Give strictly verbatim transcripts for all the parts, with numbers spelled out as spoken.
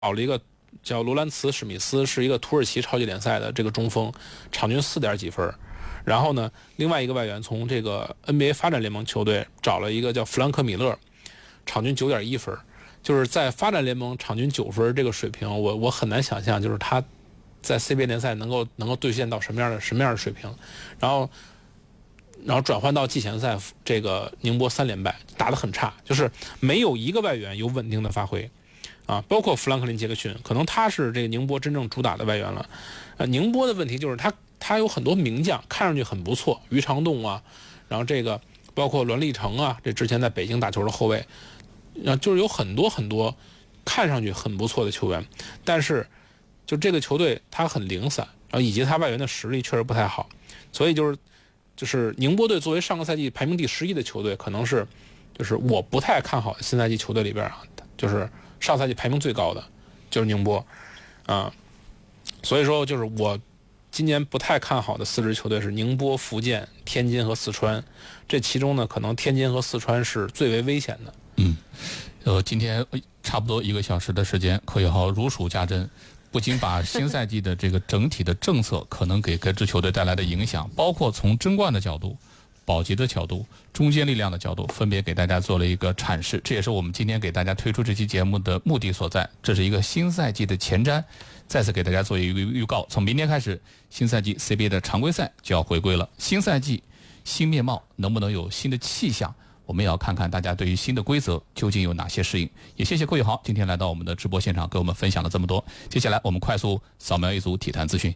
找了一个叫罗兰茨·史密斯，是一个土耳其超级联赛的这个中锋，场均四点几分。然后呢，另外一个外援从这个 N B A 发展联盟球队找了一个叫弗兰克·米勒，场均九点一分。就是在发展联盟场均九分这个水平，我我很难想象，就是他在 C B A 联赛能够能够兑现到什么样的什么样的水平。然后，然后转换到季前赛，这个宁波三连败，打得很差，就是没有一个外援有稳定的发挥。啊，包括富兰克林·杰克逊，可能他是这个宁波真正主打的外援了。呃，宁波的问题就是他他有很多名将，看上去很不错，于长栋啊，然后这个包括栾立成啊，这之前在北京打球的后卫，啊，就是有很多很多看上去很不错的球员，但是就这个球队他很零散，然后以及他外援的实力确实不太好，所以就是就是宁波队作为上个赛季排名第十一的球队，可能是就是我不太看好的新赛季球队里边啊，就是上赛季排名最高的就是宁波，啊，所以说就是我今年不太看好的四支球队是宁波、福建、天津和四川，这其中呢，可能天津和四川是最为危险的。 嗯，呃，今天差不多一个小时的时间，柯宇豪如数家珍，不仅把新赛季的这个整体的政策可能给各支球队带来的影响，包括从争冠的角度、保级的角度、中坚力量的角度，分别给大家做了一个阐释。这也是我们今天给大家推出这期节目的目的所在。这是一个新赛季的前瞻，再次给大家做一个预告。从明天开始，新赛季 C B A 的常规赛就要回归了。新赛季新面貌，能不能有新的气象？我们也要看看大家对于新的规则究竟有哪些适应。也谢谢柯宇豪今天来到我们的直播现场，给我们分享了这么多。接下来我们快速扫描一组体坛资讯。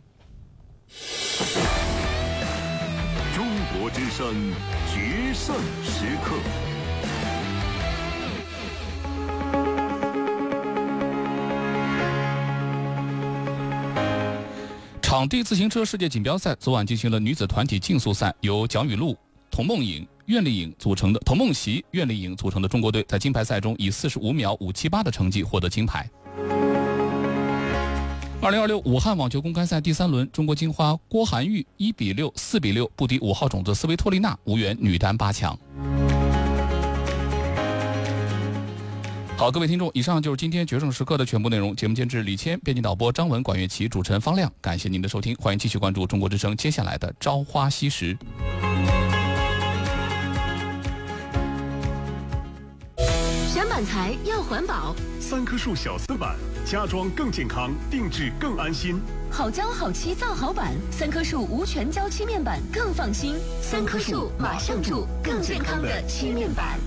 中国之声决胜时刻。 场地自行车世界锦标赛昨晚进行了女子团体竞速赛，由蒋雨露、童梦颖、苑丽颖组成的童梦琪、苑丽颖组成的中国队在金牌赛中以四十五秒五七八的成绩获得金牌。二零二六武汉网球公开赛第三轮，中国金花郭涵玉一比六、四比六不敌五号种子斯维托利娜，无缘女单八强。好，各位听众，以上就是今天决胜时刻的全部内容。节目监制李谦，编辑导播张文、管乐琪，主持人方亮。感谢您的收听，欢迎继续关注中国之声接下来的朝花夕拾。 选板材要环保， 三棵树小丝板，家装更健康，定制更安心。 好胶好漆造好板，三棵树无全胶漆面板更放心。三棵树马上住更健康的漆面板。